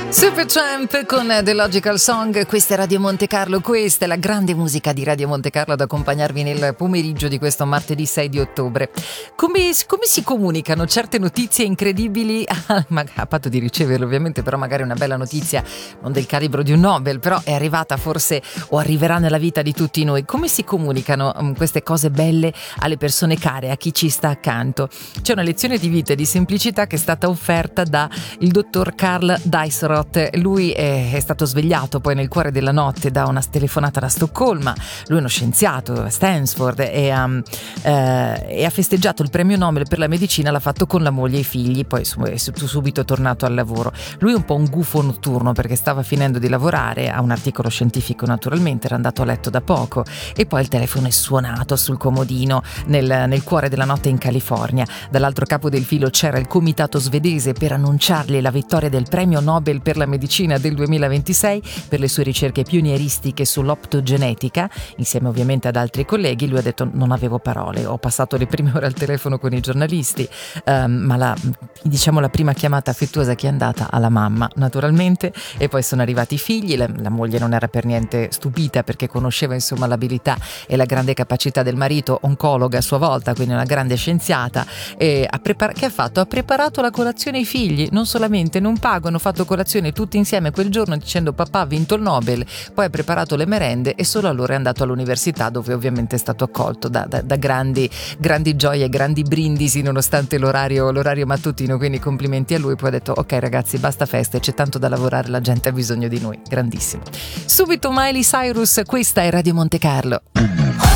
Supertramp con The Logical Song. Questa è Radio Monte Carlo, questa è la grande musica di Radio Monte Carlo ad accompagnarvi nel pomeriggio di questo martedì 6 di ottobre. Come si comunicano certe notizie incredibili a patto di riceverle ovviamente, però magari una bella notizia non del calibro di un Nobel, però è arrivata forse o arriverà nella vita di tutti noi. Come si comunicano queste cose belle alle persone care, a chi ci sta accanto? C'è una lezione di vita e di semplicità che è stata offerta da il dottor Carl Deisroth. Lui è stato svegliato poi nel cuore della notte da una telefonata da Stoccolma. Lui è uno scienziato a Stanford e ha festeggiato il premio Nobel per la medicina. L'ha fatto con la moglie e i figli, poi è subito tornato al lavoro. Lui è un po' un gufo notturno perché stava finendo di lavorare a un articolo scientifico, naturalmente era andato a letto da poco e poi il telefono è suonato sul comodino nel cuore della notte in California. Dall'altro capo del filo c'era il comitato svedese per annunciargli la vittoria del premio Nobel per la medicina del 2026 per le sue ricerche pionieristiche sull'optogenetica. Insieme ovviamente ad altri colleghi, lui ha detto: non avevo parole, ho passato le prime ore al telefono con i giornalisti, ma la prima chiamata affettuosa che è andata alla mamma, naturalmente, e poi sono arrivati i figli. La moglie non era per niente stupita perché conosceva insomma l'abilità e la grande capacità del marito, oncologa a sua volta, quindi una grande scienziata, e che ha fatto? Ha preparato la colazione ai figli, non solamente, non pago, hanno fatto colazione tutti insieme quel giorno dicendo: papà ha vinto il Nobel. Poi ha preparato le merende e solo allora è andato all'università, dove ovviamente è stato accolto da grandi gioie, grandi brindisi nonostante l'orario mattutino, quindi complimenti a lui. Poi ha detto: ok ragazzi, basta feste, c'è tanto da lavorare, la gente ha bisogno di noi. Grandissimo. Subito Miley Cyrus, questa è Radio Monte Carlo.